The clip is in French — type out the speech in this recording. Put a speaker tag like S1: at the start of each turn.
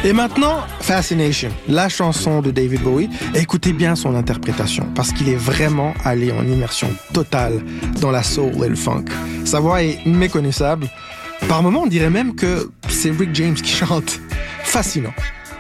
S1: Et maintenant, Fascination, la chanson de David Bowie. Écoutez bien son interprétation, parce qu'il est vraiment allé en immersion totale dans la soul et le funk. Sa voix est méconnaissable. Par moments, on dirait même que c'est Rick James qui chante. Fascinant.